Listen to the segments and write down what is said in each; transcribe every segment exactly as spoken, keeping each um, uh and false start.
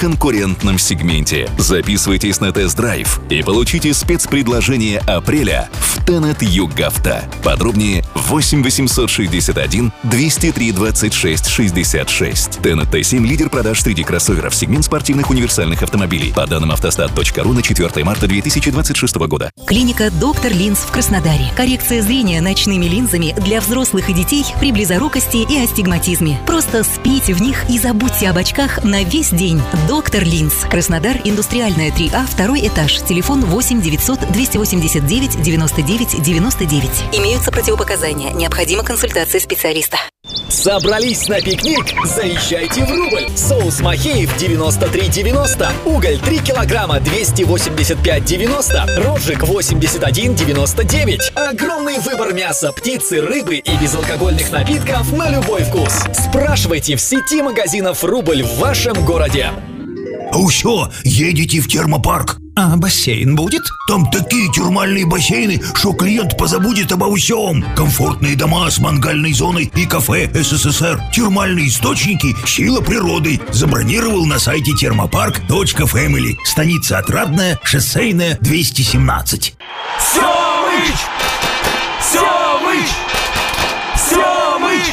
конкурентном сегменте. Записывайтесь на тест-драйв и получите спецпредложение апреля в Тенет Югавто. Подробнее восемь восемьсот шестьдесят один двести три двадцать шесть шестьдесят шесть. Тенет Т семь – лидер продаж среди кроссоверов, сегмент спортивных универсальных автомобилей. По данным автостат точка ру на четвёртое марта две тысячи двадцать шестого года. Клиника «Доктор Линз» в Краснодаре. Коррекция зрения ночными линзами для взрослых и детей при близорукости и астигматизме. Просто спите в них и забудьте об очках на весь день. «Доктор Линз». Краснодар, Индустриальная, три А, второй этаж. Телефон восемь девятьсот двести восемьдесят девять девяносто девять девяносто девять. Имеются противопоказания. Необходима консультация специалиста. Собрались на пикник? Заезжайте в Рубль. Соус Махеев девяносто три девяносто. Уголь три килограмма двести восемьдесят пять девяносто. Рожек восемьдесят один девяносто девять. Огромный выбор мяса, птицы, рыбы и безалкогольных напитков на любой вкус. Спрашивайте в сети магазинов Рубль в вашем городе. А усё, едете в термопарк? А бассейн будет? Там такие термальные бассейны, что клиент позабудет обо всем. Комфортные дома с мангальной зоной и кафе СССР. Термальные источники – сила природы. Забронировал на сайте термопарк точка фэмили. Станица Отрадная, Шоссейная, двести семнадцать. Семыч! Семыч! Семыч!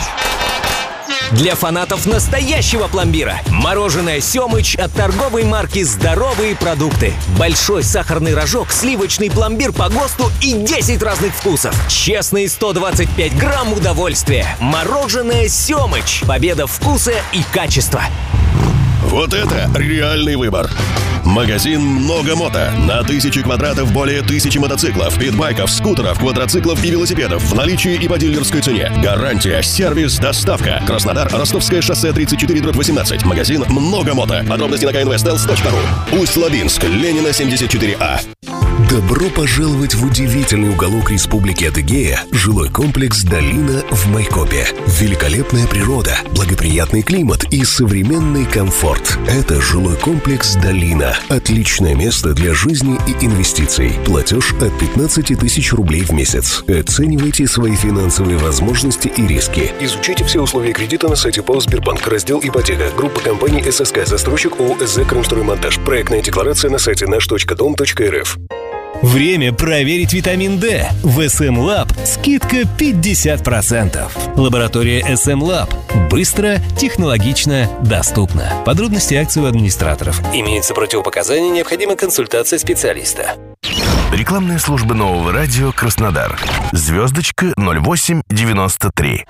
Для фанатов настоящего пломбира. Мороженое «Семыч» от торговой марки «Здоровые продукты». Большой сахарный рожок, сливочный пломбир по ГОСТу и десять разных вкусов. Честные сто двадцать пять грамм удовольствия. Мороженое «Семыч». Победа вкуса и качества. Вот это реальный выбор. Магазин «Много мото». На тысячи квадратов более тысячи мотоциклов, питбайков, скутеров, квадроциклов и велосипедов в наличии и по дилерской цене. Гарантия, сервис, доставка. Краснодар, Ростовское шоссе тридцать четыре дробь восемнадцать. Магазин «Много мото». Подробности на ка эн вэ стелс точка ру. Усть-Лабинск, Ленина, семьдесят четыре А. Добро пожаловать в удивительный уголок Республики Адыгея, жилой комплекс «Долина» в Майкопе. Великолепная природа, благоприятный климат и современный комфорт. Это жилой комплекс «Долина». Отличное место для жизни и инвестиций. Платеж от пятнадцати тысяч рублей в месяц. Оценивайте свои финансовые возможности и риски. Изучите все условия кредита на сайте ПАО «Сбербанк», раздел «Ипотека». Группа компаний ССК, застройщик ООО «СЗ Крымстроймонтаж». Проектная декларация на сайте наш точка дом точка эр эф. Время проверить витамин D. В эс эм Lab скидка пятьдесят процентов. Лаборатория эс эм Lab. Быстро, технологично, доступно. Подробности акции у администраторов. Имеются противопоказания, необходима консультация специалиста. Рекламная служба Нового радио Краснодар. Звездочка ноль восемь девяносто три.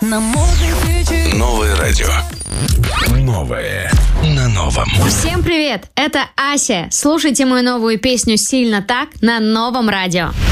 Новое радио. Новое на новом. Всем привет! Это Ася. Слушайте мою новую песню «Сильно так» на Новом радио.